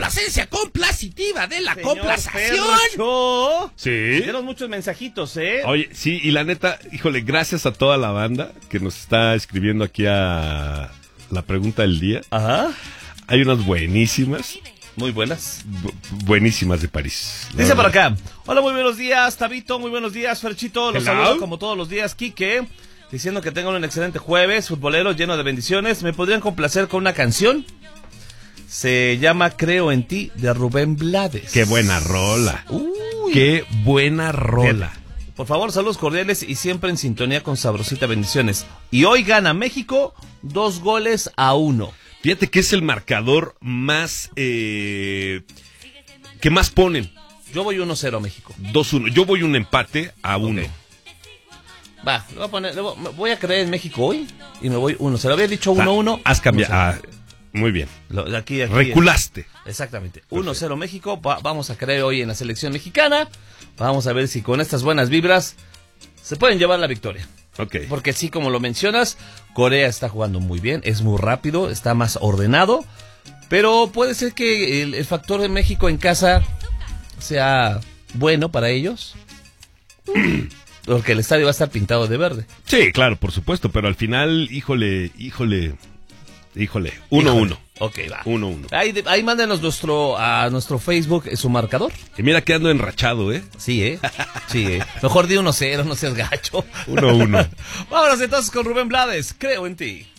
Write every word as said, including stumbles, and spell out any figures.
complacencia complacitiva de la Señor complazación. Fercho. Sí. Tenemos muchos mensajitos, ¿eh? Oye, sí, y la neta, híjole, gracias a toda la banda que nos está escribiendo aquí a la pregunta del día. Ajá. Hay unas buenísimas, Muy buenas. bu- buenísimas de París. La Dice por verdad. acá. Hola, muy buenos días, Tabito. Muy buenos días, Ferchito. Los Hello. saludo como todos los días, Quique. Diciendo que tengan un excelente jueves, futbolero lleno de bendiciones. ¿Me podrían complacer con una canción? Se llama Creo en ti, de Rubén Blades. Qué buena rola. Uy. Qué buena rola. Por favor, saludos cordiales y siempre en sintonía con Sabrosita, bendiciones. Y hoy gana México dos goles a uno. Fíjate que es el marcador más... Eh, que más ponen. Yo voy uno cero a México. dos uno. Yo voy un empate a uno. Ok. Va, le voy a poner, le voy, voy a creer en México hoy y me voy uno. Se lo había dicho uno uno. Has cambiado. Ah, muy bien. Aquí, aquí, Reculaste. Exactamente. uno cero México. Va, vamos a creer hoy en la selección mexicana. Vamos a ver si con estas buenas vibras se pueden llevar la victoria. Ok. Porque sí, como lo mencionas, Corea está jugando muy bien, es muy rápido, está más ordenado. Pero puede ser que el, el factor de México en casa sea bueno para ellos. Porque el estadio va a estar pintado de verde. Sí, claro, por supuesto, pero al final, híjole, híjole, híjole, uno uno. Ok, va. uno uno. Ahí, ahí mándenos nuestro, a nuestro Facebook eh, su marcador. Y mira que ando enrachado, ¿eh? Sí, ¿eh? Sí, ¿eh? Mejor di uno cero, no seas gacho. uno uno. Vámonos entonces con Rubén Blades. Creo en ti.